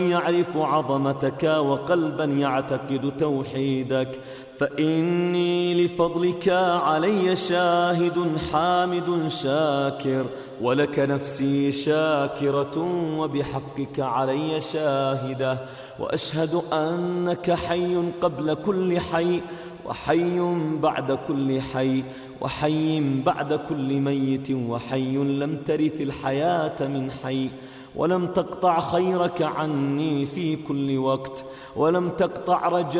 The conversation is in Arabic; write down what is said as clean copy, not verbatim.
يعرف عظمتك وقلبا يعتقد توحيدك. فإني لفضلك علي شاهد حامد شاكر، ولك نفسي شاكرة وبحقك علي شاهدة. وأشهد أنك حي قبل كل حي، وحي بعد كل حي، وحي بعد كل ميت، وحي لم ترث الحياة من حي، ولم تقطع خيرك عني في كل وقت، ولم تقطع رجاء